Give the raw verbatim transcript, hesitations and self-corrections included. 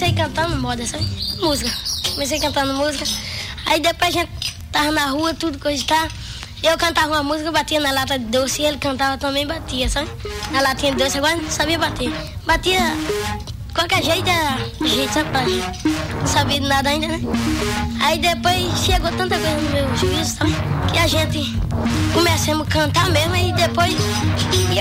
comecei cantando moda, sabe? Música. Comecei cantando música. Aí depois a gente tava na rua, tudo coisa e tá. Eu cantava uma música, batia na lata de doce e ele cantava também, batia, sabe? Na latinha de doce, agora não sabia bater. Batia qualquer jeito, era jeito, sabe? Não sabia de nada ainda, né? Aí depois chegou tanta coisa no meu juízo, sabe? Que a gente começamos a cantar mesmo e depois